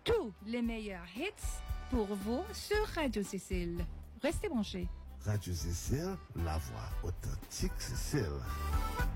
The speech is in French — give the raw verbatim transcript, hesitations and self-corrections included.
Tous les meilleurs hits pour vous sur Radio Cécile. Restez branchés. Radio Cécile, la voix authentique Cécile.